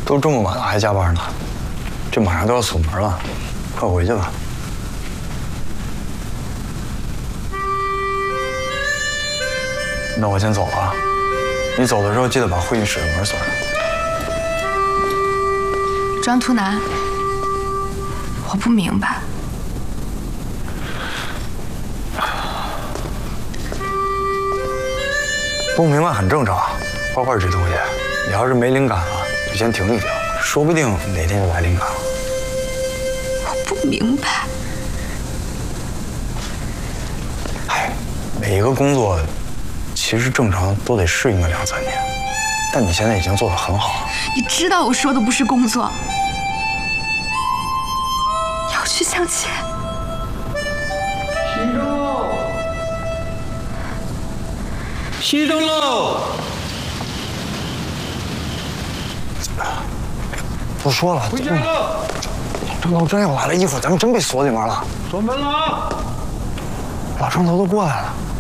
都这么晚了还加班呢，这马上都要锁门了，快回去吧。那我先走了，你走的时候记得把会议室的门锁上。 庄图南，我不明白。 不明白很正常，画画这东西，你要是没灵感了，就先停一停，说不定哪天就来灵感了。 我不明白。 哎，每一个工作，其实正常都得适应个2、3年，但你现在已经做得很好了。 你知道我说的不是工作，要去相亲。 西征，西征喽！ 不说了， 回家了。 郑头真要来了，一会儿咱们真被锁里面了。 锁门了啊！ 老郑头都过来了。